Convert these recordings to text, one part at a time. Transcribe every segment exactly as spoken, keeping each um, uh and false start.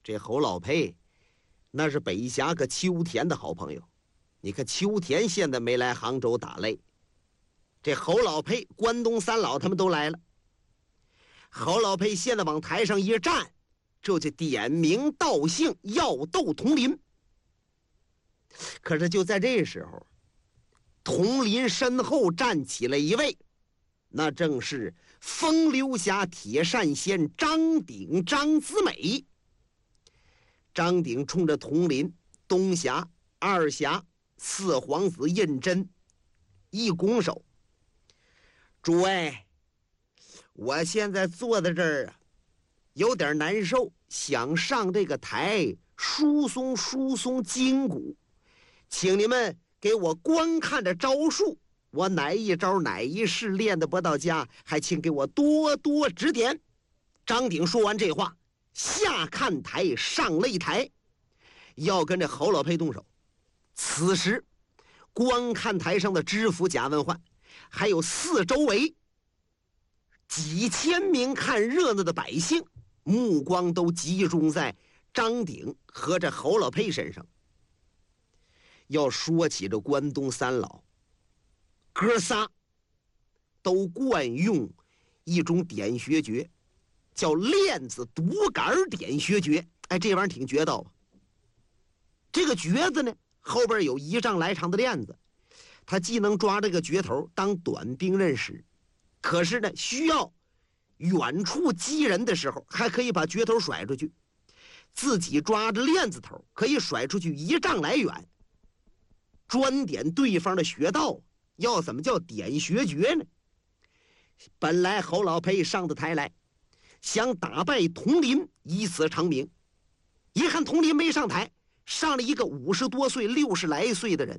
这侯老裴那是北峡个秋田的好朋友，你看秋田现在没来杭州打擂，这侯老裴、关东三老他们都来了。侯老裴现在往台上一站，这就点名道姓要斗佟林。可是就在这时候，佟林身后站起了一位，那正是风流侠铁扇仙张鼎张子美。张鼎冲着佟林、东侠、二侠、四皇子胤禛一拱手：“诸位，我现在坐在这儿啊，有点难受，想上这个台疏松疏松筋骨，请你们给我观看着招数，我哪一招哪一式练得不到家，还请给我多多指点。”张鼎说完这话，下看台上擂台，要跟这侯老裴动手。此时观看台上的知府贾文焕，还有四周围几千名看热闹的百姓，目光都集中在张鼎和这侯老裴身上。要说起这关东三老，哥仨都惯用一种点穴诀，叫链子独杆点穴诀。哎，这玩意儿挺绝道啊。这个诀子呢，后边有一丈来长的链子，它既能抓这个诀头当短兵刃使，可是呢，需要远处击人的时候，还可以把诀头甩出去，自己抓着链子头可以甩出去一丈来远，专点对方的穴道。要怎么叫点穴诀呢？本来侯老裴上的台来，想打败佟林，以此成名。一看佟林没上台，上了一个五十多岁、六十来岁的人。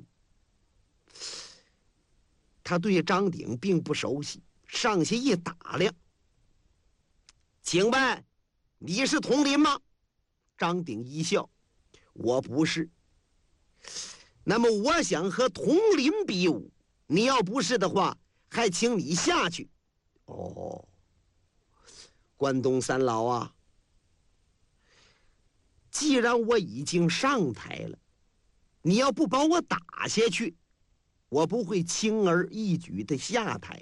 他对张鼎并不熟悉，上去一打量：“请问你是佟林吗？”张鼎一笑：“我不是。那么我想和佟林比武，你要不是的话，还请你下去。”哦，关东三老啊，既然我已经上台了，你要不把我打下去，我不会轻而易举的下台。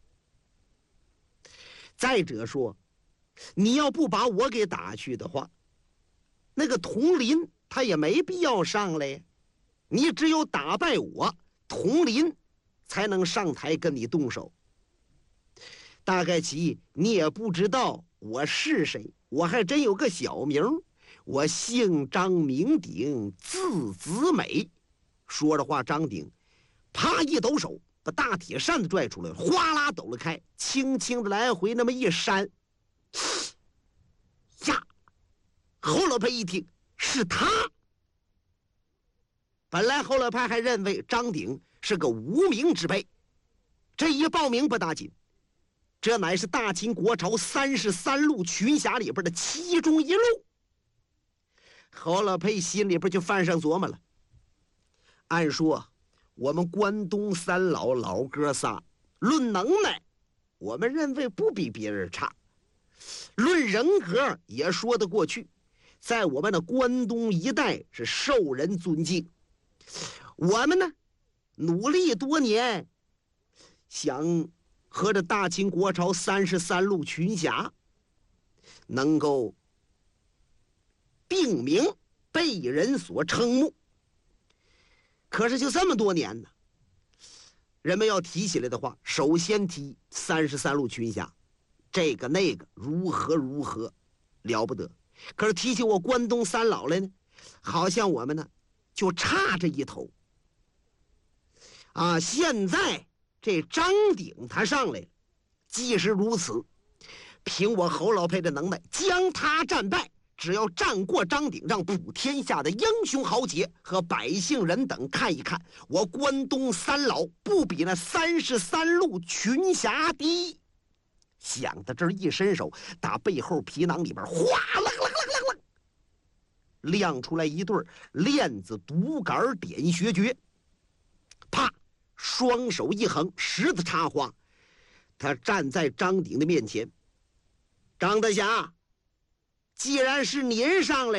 再者说，你要不把我给打去的话，那个佟林他也没必要上来呀。你只有打败我，佟林才能上台跟你动手。大概其你也不知道我是谁，我还真有个小名，我姓张名鼎，字子美。说着话，张鼎啪一抖手，把大铁扇子拽出来，哗啦抖了开，轻轻的来回那么一扇，呀！侯老裴一听是他，本来侯老裴还认为张鼎是个无名之辈，这一报名不打紧，这乃是大秦国朝三十三路群侠里边的其中一路。侯老裴心里边就犯上琢磨了，按说我们关东三老老哥仨论能耐，我们认为不比别人差，论人格也说得过去，在我们的关东一带是受人尊敬。我们呢，努力多年，想和这大秦国朝三十三路群侠能够并名，被人所称目。可是就这么多年呢，人们要提起来的话，首先提三十三路群侠，这个那个如何如何了不得。可是提起我关东三老来呢，好像我们呢就差这一头啊。现在这张鼎他上来了，即使如此，凭我侯老裴的能耐，将他战败，只要战过张鼎，让普天下的英雄豪杰和百姓人等看一看，我关东三老不比那三十三路群侠低。想到这儿，一伸手，打背后皮囊里边哗啦啦啦啦啦亮出来一对链子独杆点穴诀。啪，双手一横，十字插花，他站在张鼎的面前。张大侠，既然是您上来